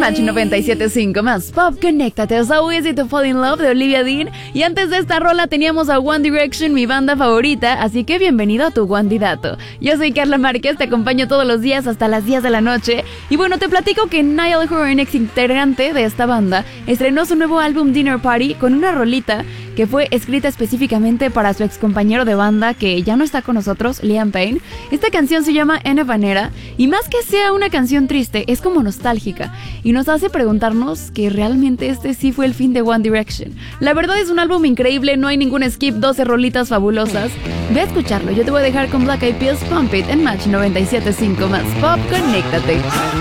Match 97.5 más Pop, conéctate. So Easy to Fall in Love de Olivia Dean. Y antes de esta rola teníamos a One Direction, mi banda favorita, así que bienvenido a tu Wandidato. Yo soy Carla Márquez, te acompaño todos los días hasta las 10 de la noche. Y bueno, te platico que Niall Horan, ex integrante de esta banda, estrenó su nuevo álbum Dinner Party con una rolita que fue escrita específicamente para su ex compañero de banda que ya no está con nosotros, Liam Payne. Esta canción se llama Enevanera y más que sea una canción triste, es como nostálgica y nos hace preguntarnos que realmente este sí fue el fin de One Direction. La verdad es un álbum increíble, no hay ningún skip, 12 rolitas fabulosas. Ve a escucharlo, yo te voy a dejar con Black Eyed Peas Pump It en Match 97.5 más Pop, conéctate.